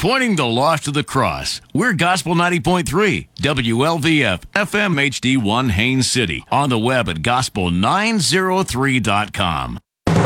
Pointing the lost to the cross. We're Gospel 90.3, WLVF, FM HD1 Haines City. On the web at gospel903.com.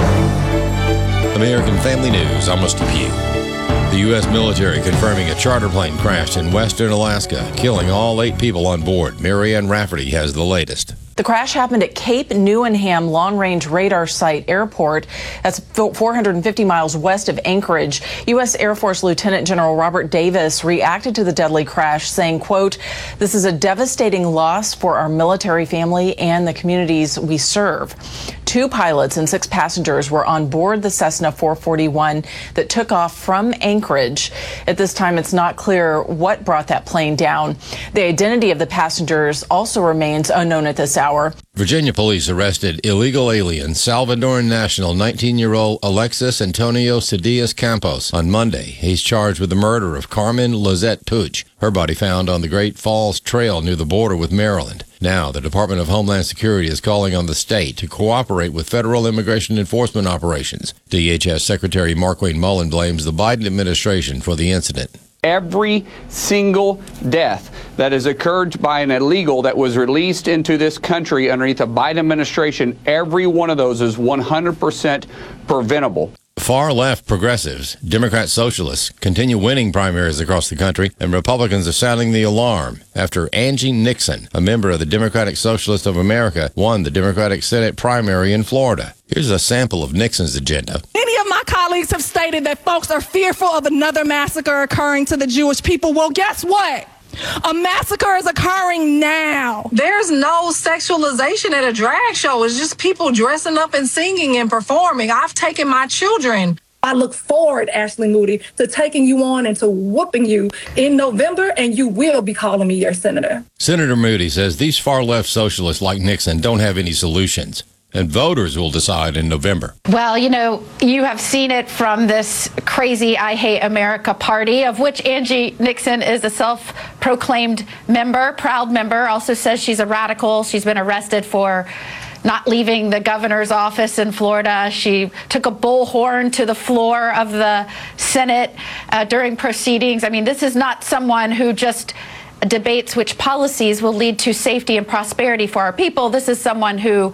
American Family News, I'm Mr. Pugh. The U.S. military confirming a charter plane crashed in western Alaska, killing all 8 people on board. Marianne Rafferty has the latest. The crash happened at Cape Newenham Long-Range Radar Site Airport. That's 450 miles west of Anchorage. U.S. Air Force Lieutenant General Robert Davis reacted to the deadly crash, saying, quote, "This is a devastating loss for our military family and the communities we serve." 2 pilots and 6 passengers were on board the Cessna 441 that took off from Anchorage. At this time, it's not clear what brought that plane down. The identity of the passengers also remains unknown at this hour. Virginia police arrested illegal alien Salvadoran national 19-year-old Alexis Antonio Cedillas Campos on Monday. He's charged with the murder of Carmen Lizette Puig. Her body found on the Great Falls Trail near the border with Maryland. Now, the Department of Homeland Security is calling on the state to cooperate with federal immigration enforcement operations. DHS Secretary Markwayne Mullin blames the Biden administration for the incident. Every single death that has occurred by an illegal that was released into this country underneath the Biden administration, every one of those is 100% preventable. Far-left progressives, Democrat socialists, continue winning primaries across the country, and Republicans are sounding the alarm after Angie Nixon, a member of the Democratic Socialists of America, won the Democratic Senate primary in Florida. Here's a sample of Nixon's agenda. Many of my colleagues have stated that folks are fearful of another massacre occurring to the Jewish people. Well, guess what? A massacre is occurring now. There's no sexualization at a drag show. It's just people dressing up and singing and performing. I've taken my children. I look forward, Ashley Moody, to taking you on and to whooping you in November, and you will be calling me your senator. Senator Moody says these far-left socialists like Nixon don't have any solutions, and voters will decide in November. Well, you know, you have seen it from this crazy I Hate America party, of which Angie Nixon is a self-proclaimed member, proud member, also says she's a radical. She's been arrested for not leaving the governor's office in Florida. She took a bullhorn to the floor of the Senate during proceedings. I mean, this is not someone who just debates which policies will lead to safety and prosperity for our people. This is someone who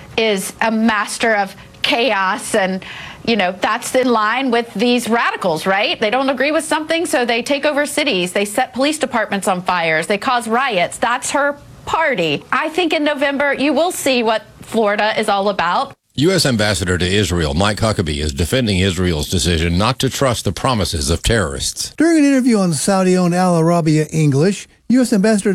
is a master of chaos, and you know, that's in line with these radicals, right? They don't agree with something, so they take over cities, they set police departments on fires, they cause riots. That's her party. I think in November you will see what Florida is all about. U.S. Ambassador to Israel Mike Huckabee is defending Israel's decision not to trust the promises of terrorists. During an interview on Saudi-owned Al Arabiya English, U.S. Ambassador